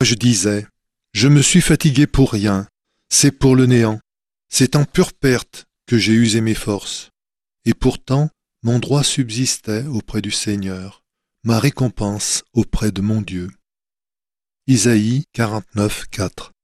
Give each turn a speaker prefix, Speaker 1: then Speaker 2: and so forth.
Speaker 1: Je disais, je me suis fatigué pour rien, c'est pour le néant, c'est en pure perte que j'ai usé mes forces. Et pourtant, mon droit subsistait auprès du Seigneur, ma récompense auprès de mon Dieu. Isaïe 49, 4.